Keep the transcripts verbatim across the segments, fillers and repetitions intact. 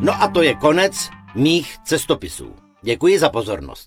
No a to je konec mých cestopisů. Děkuji za pozornost.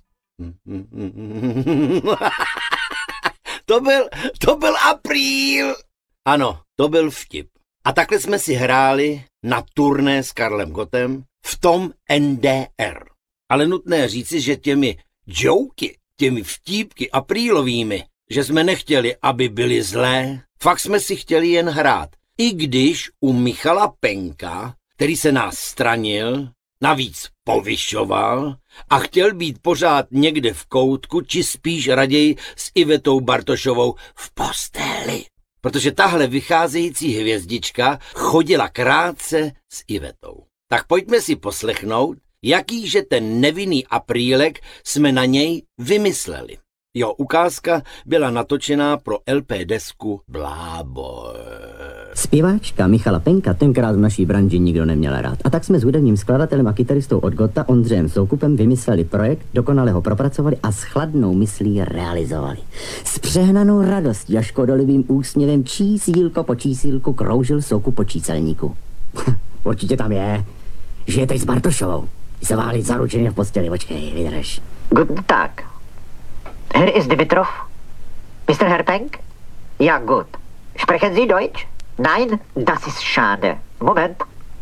to byl, to byl apríl. Ano, to byl vtip. A takhle jsme si hráli na turné s Karlem Gottem v tom N D R. Ale nutné říci, že těmi joky, těmi vtípky aprílovými, že jsme nechtěli, aby byly zlé, fakt jsme si chtěli jen hrát. I když u Michala Penka, který se nás stranil, navíc povyšoval a chtěl být pořád někde v koutku, či spíš raději s Ivetou Bartošovou v posteli. Protože tahle vycházející hvězdička chodila krátce s Ivetou. Tak pojďme si poslechnout, jakýže ten nevinný aprílek jsme na něj vymysleli. Jeho ukázka byla natočená pro L P desku Bláboj. Zpěváčka Michala Penka tenkrát v naší branži nikdo neměl rád. A tak jsme s hudebním skladatelem a kytaristou od Gotta Ondřejem Soukupem vymysleli projekt, dokonale ho propracovali a s chladnou myslí realizovali. S přehnanou radostí a škodolivým úsměvem čísílko po čísílku kroužil Soukup po číselníku. Určitě tam je. Žijete s Bartošovou. Se váli zaručeně v posteli. Počkej, vydrž. Guten Tag. Herr ist Dimitrov? Mister Herr Penk? Ja, gut. Sprechen Sie Deutsch? Nein, das ist schade. Moment.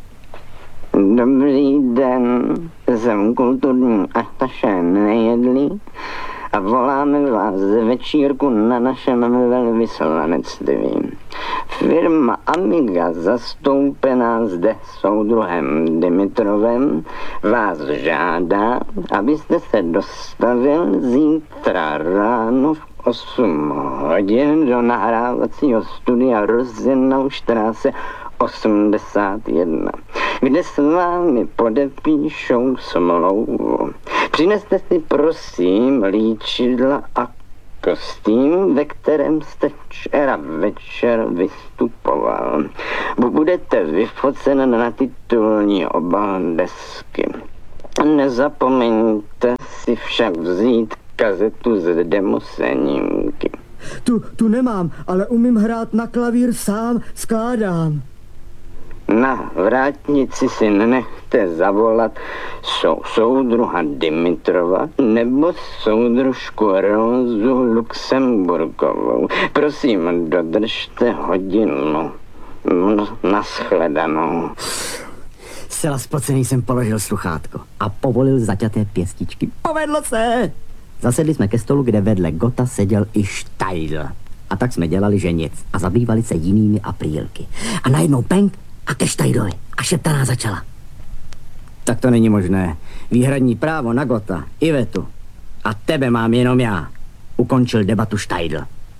Dobrý den, jsem kulturní ataše Nejedlý a voláme vás z večírku na našem velvyslanectví. Firma Amiga zastoupená zde soudruhem Dimitrovem vás žádá, abyste se dostavil zítra ráno v osm hodin do nahrávacího studia Rosenaustraße osmdesát jedna, kde s vámi podepíšou smlouvu. Přineste si prosím líčidla a kostým, ve kterém jste včera večer vystupoval. Budete vyfocen na titulní obal desky. Nezapomeňte si však vzít kazetu z demosenímky. Tu, tu nemám, ale umím hrát na klavír sám, skládám. Na vrátnici si nenechte zavolat sou, soudruha Dimitrova nebo soudružku Rózu Luxemburgovou. Prosím, dodržte hodinu. Naschledanou. Zcela spocený jsem položil sluchátko a povolil zaťaté pěstičky. Povedlo se! Zasedli jsme ke stolu, kde vedle Gotta seděl i Štajdl. A tak jsme dělali, že nic a zabývali se jinými aprílky. A najednou Penk a ke Štajdlovi a šeptaná začala. Tak to není možné. Výhradní právo na Gotta, Ivetu. A tebe mám jenom já. Ukončil debatu Štajdl.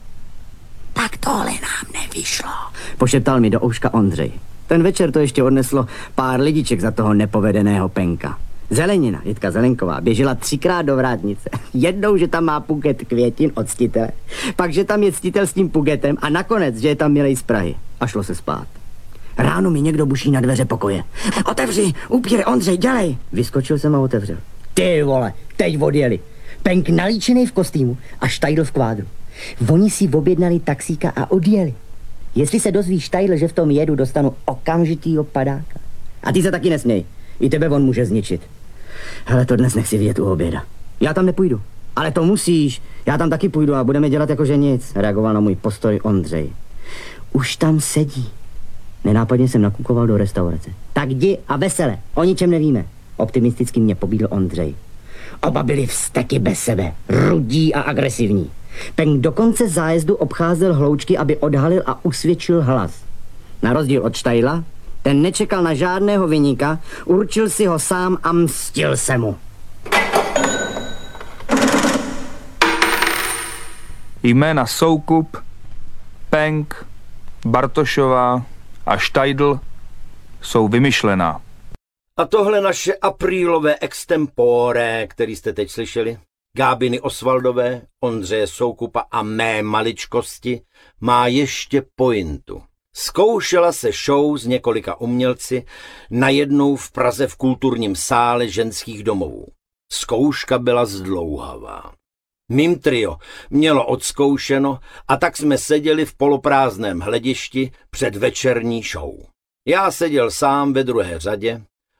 Tak tohle nám nevyšlo, pošeptal mi do ouška Ondřej. Ten večer to ještě odneslo pár lidiček za toho nepovedeného Penka. Zelenina, Jitka Zelenková, běžela třikrát do vrátnice. Jednou, že tam má puget květin od ctitele, pak, že tam je ctitel s tím pugetem a nakonec, že je tam milej z Prahy. A šlo se spát. Ráno mi někdo buší na dveře pokoje. Otevři, upíre, Ondřej, dělej. Vyskočil jsem a otevřel. Ty vole, teď odjeli. Penk nalíčený v kostýmu a Štajdl v kvádru. Oni si objednali taxíka a odjeli. Jestli se dozví Štajdl, že v tom jedu, dostanu okamžitýho padáka. A ty se taky nesměj. I tebe on může zničit. Hele, to dnes nechci vidět u oběda. Já tam nepůjdu. Ale to musíš. Já tam taky půjdu a budeme dělat jako že nic. Reagoval na můj postoj Ondřej. Už tam sedí. Nenápadně jsem nakukoval do restaurace. Tak jdi a vesele. O ničem nevíme. Optimisticky mě pobídl Ondřej. Oba byli vzteky bez sebe. Rudí a agresivní. Penk do konce zájezdu obcházel hloučky, aby odhalil a usvědčil hlas. Na rozdíl od Štajdla, ten nečekal na žádného viníka, určil si ho sám a mstil se mu. Jména Soukup, Penk, Bartošová a Štajdl jsou vymyšlená. A tohle naše aprílové extempore, který jste teď slyšeli, Gábiny Osvaldové, Ondřeje Soukupa a mé maličkosti, má ještě pointu. Zkoušela se show s několika umělci najednou v Praze v kulturním sále ženských domovů. Zkouška byla zdlouhavá. Mým trio mělo odzkoušeno a tak jsme seděli v poloprázdném hledišti před večerní show. Já seděl sám ve druhé řadě,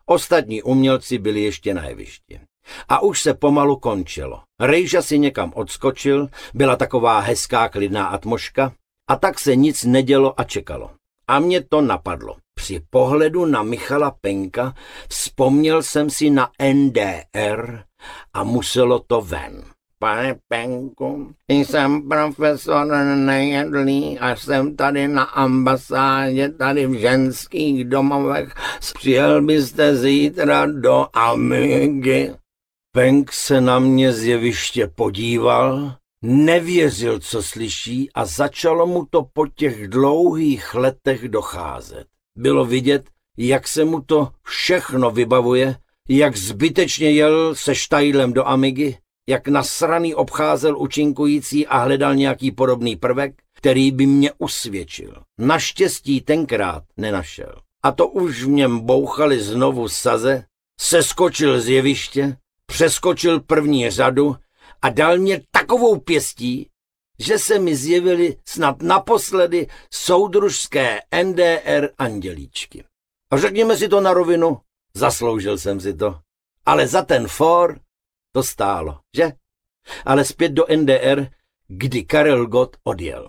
Ostatní umělci byli ještě na jevišti. A už se pomalu končilo. Rejža si někam odskočil, byla taková hezká klidná atmoška, a tak se nic nedělo a čekalo. A mě to napadlo. Při pohledu na Michala Penka vzpomněl jsem si na N D R a muselo to ven. Pane Penku, jsem profesor Nejedlý a jsem tady na ambasádě, tady v ženských domovech. Přijel byste zítra do Amigy? Penk se na mě z jeviště podíval, nevěřil, co slyší, a začalo mu to po těch dlouhých letech docházet. Bylo vidět, jak se mu to všechno vybavuje, jak zbytečně jel se Štajdlem do Amigy, jak nasraný obcházel účinkující a hledal nějaký podobný prvek, který by mě usvědčil. Naštěstí tenkrát nenašel. A to už v něm bouchali znovu saze, seskočil z jeviště, přeskočil první řadu a dal mě takovou pěstí, že se mi zjevily snad naposledy soudružské N D R andělíčky. A řekněme si to na rovinu, zasloužil jsem si to. Ale za ten for to stálo, že? Ale zpět do N D R, kdy Karel Gott odjel.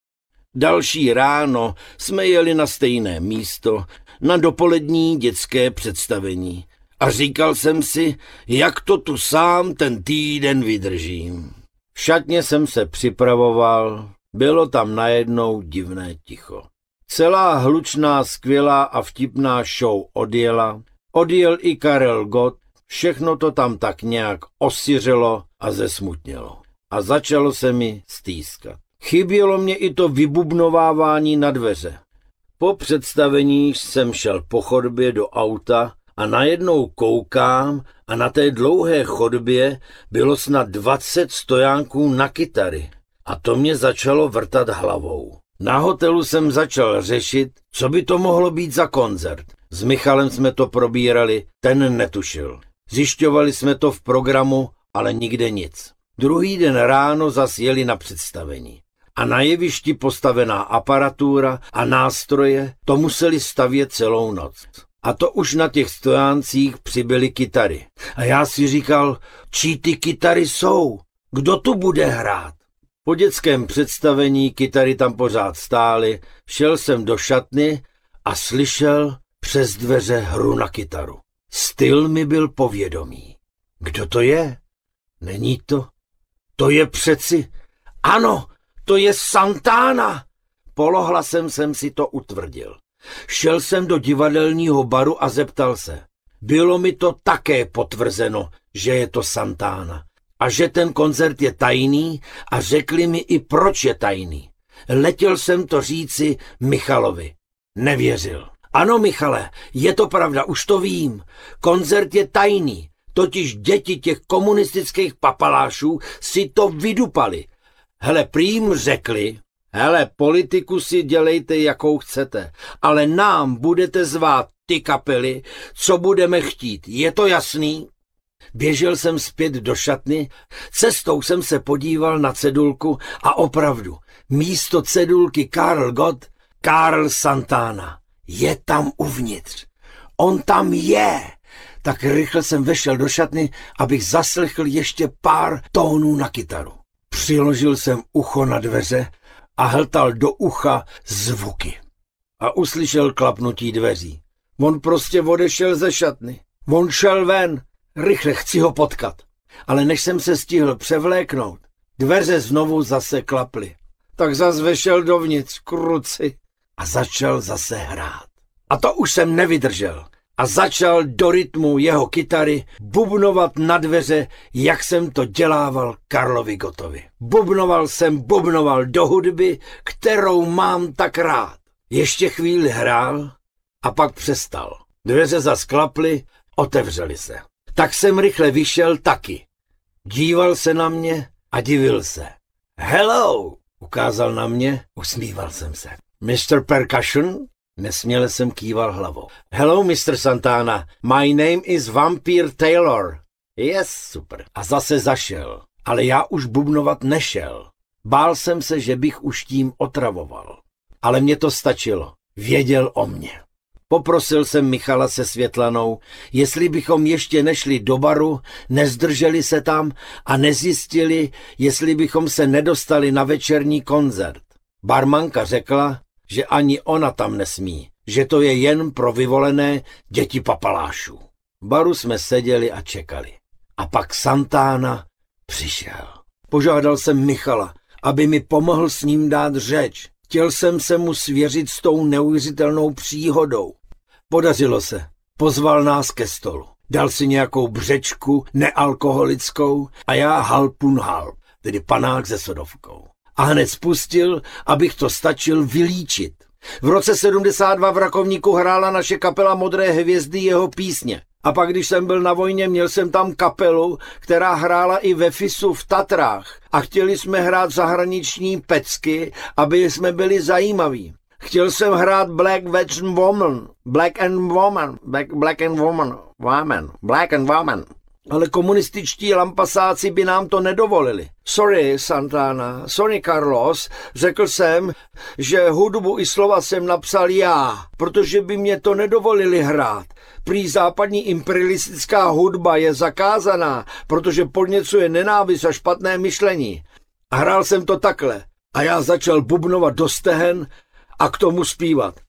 Další ráno jsme jeli na stejné místo, na dopolední dětské představení. A říkal jsem si, jak to tu sám ten týden vydržím. V šatně jsem se připravoval, bylo tam najednou divné ticho. Celá hlučná, skvělá a vtipná show odjela, odjel i Karel Gott, všechno to tam tak nějak osiřelo a zesmutnělo. A začalo se mi stýskat. Chybělo mě i to vybubnovávání na dveře. Po představení jsem šel po chodbě do auta a najednou koukám a na té dlouhé chodbě bylo snad dvacet stojánků na kytary. A to mě začalo vrtat hlavou. Na hotelu jsem začal řešit, co by to mohlo být za koncert. S Michalem jsme to probírali, ten netušil. Zjišťovali jsme to v programu, ale nikde nic. Druhý den ráno zas jeli na představení. A na jevišti postavená aparatura a nástroje, to museli stavět celou noc. A to už na těch stojáncích přibyly kytary. A já si říkal, čí ty kytary jsou? Kdo tu bude hrát? Po dětském představení kytary tam pořád stály, šel jsem do šatny a slyšel přes dveře hru na kytaru. Styl mi byl povědomý. Kdo to je? Není to? To je přeci... Ano, to je Santana! Polohlasem jsem si to utvrdil. Šel jsem do divadelního baru a zeptal se. Bylo mi to také potvrzeno, že je to Santana. A že ten koncert je tajný a řekli mi i proč je tajný. Letěl jsem to říci Michalovi. Nevěřil. Ano, Michale, je to pravda, už to vím. Koncert je tajný, totiž děti těch komunistických papalášů si to vydupali. Hele, prým řekli, hele, politiku si dělejte, jakou chcete, ale nám budete zvát ty kapely, co budeme chtít. Je to jasný? Běžel jsem zpět do šatny, cestou jsem se podíval na cedulku a opravdu, místo cedulky Karel Gott, Karl Santana. Je tam uvnitř. On tam je. Tak rychle jsem vešel do šatny, abych zaslechl ještě pár tónů na kytaru. Přiložil jsem ucho na dveře a hltal do ucha zvuky. A uslyšel klapnutí dveří. On prostě odešel ze šatny. On šel ven. Rychle chci ho potkat. Ale než jsem se stihl převléknout, dveře znovu zase klaply. Tak zas vešel dovnitř, kruci. A začal zase hrát. A to už jsem nevydržel. A začal do rytmu jeho kytary bubnovat na dveře, jak jsem to dělával Karlovi Gottovi. Bubnoval jsem, bubnoval do hudby, kterou mám tak rád. Ještě chvíli hrál a pak přestal. Dveře zas klaply, otevřely se. Tak jsem rychle vyšel taky. Díval se na mě a divil se. Hello, ukázal na mě, usmíval jsem se. mister Percussion? Nesměle jsem kýval hlavou. Hello, mister Santana, my name is Vampire Taylor. Yes, super. A zase zašel, ale já už bubnovat nešel. Bál jsem se, že bych už tím otravoval. Ale mně to stačilo. Věděl o mně. Poprosil jsem Michala se Světlanou, jestli bychom ještě nešli do baru, nezdrželi se tam a nezjistili, jestli bychom se nedostali na večerní koncert. Barmanka řekla, že ani ona tam nesmí, že to je jen pro vyvolené děti papalášů. V baru jsme seděli a čekali. A pak Santana přišel. Požádal jsem Michala, aby mi pomohl s ním dát řeč. Chtěl jsem se mu svěřit s tou neuvěřitelnou příhodou. Podařilo se. Pozval nás ke stolu. Dal si nějakou břečku nealkoholickou a já halpun halp, tedy panák se sodovkou. A hned spustil, abych to stačil vylíčit. V roce sedmdesát dva v Rakovníku hrála naše kapela Modré hvězdy jeho písně. A pak, když jsem byl na vojně, měl jsem tam kapelu, která hrála i ve Fisu v Tatrách. A chtěli jsme hrát zahraniční pecky, aby jsme byli zajímaví. Chtěl jsem hrát Black and Woman, Black and Woman, Black, Black and Woman, Woman, Black and Woman. Ale komunističtí lampasáci by nám to nedovolili. Sorry, Santana, sorry, Carlos, řekl jsem, že hudbu i slova jsem napsal já, protože by mě to nedovolili hrát. Prý západní imperialistická hudba je zakázaná, protože podněcuje nenávist a špatné myšlení. A hrál jsem to takhle. A já začal bubnovat do stehen a k tomu zpívat.